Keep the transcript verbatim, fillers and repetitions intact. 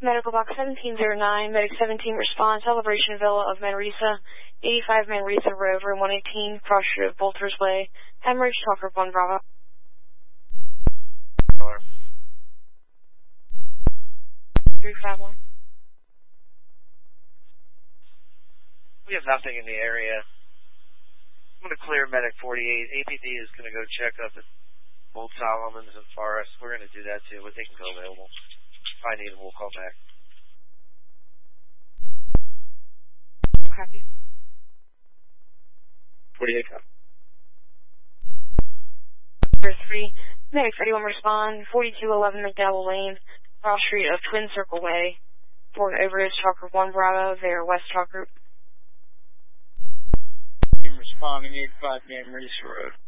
Medical Box seventeen oh nine, Medic seventeen response, Celebration Villa of Manresa, eighty-five Manresa Road, room one eighteen, cross street of Bolter's Way, hemorrhage, talk group one Bravo. three five one. We have nothing in the area. I'm going to clear Medic forty-eight. A P D is going to go check up at Old Solomons and Forest. We're going to do that too, but they can go available. If I need them, we'll call back. Copy. forty-eight copy. Number three, Medic thirty-one respond, forty-two eleven McDowell Lane, cross street of Twin Circle Way, Fort Overage, talk group one Bravo, there, West talk group. Responding eighty-five Manresa Road.